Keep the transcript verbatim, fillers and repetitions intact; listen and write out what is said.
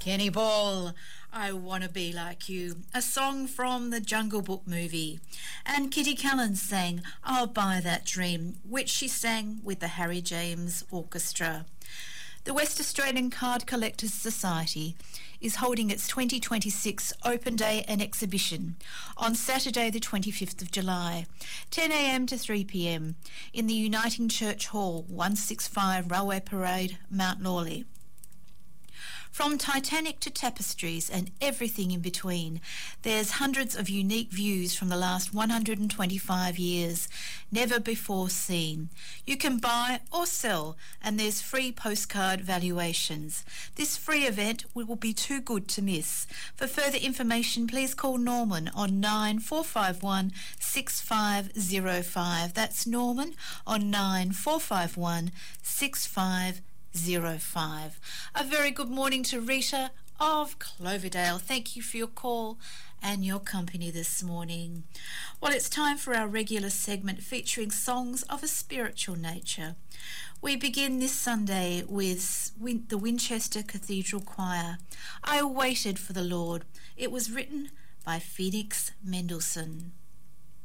Kenny Ball, I Wanna Be Like You, a song from the Jungle Book movie. And Kitty Callan sang I'll Buy That Dream, which she sang with the Harry James Orchestra. The West Australian Card Collectors Society is holding its twenty twenty-six Open Day and Exhibition on Saturday the twenty-fifth of July, ten a m to three p m in the Uniting Church Hall, one sixty-five Railway Parade, Mount Lawley. From Titanic to tapestries and everything in between, there's hundreds of unique views from the last one hundred twenty-five years, never before seen. You can buy or sell, and there's free postcard valuations. This free event will be too good to miss. For further information, please call Norman on nine four five one six five zero five. That's Norman on nine four five one six five zero five. A very good morning to Rita of Cloverdale. Thank you for your call and your company this morning. Well, it's time for our regular segment featuring songs of a spiritual nature. We begin this Sunday with Win- the Winchester Cathedral Choir. I Waited for the Lord. It was written by Felix Mendelssohn.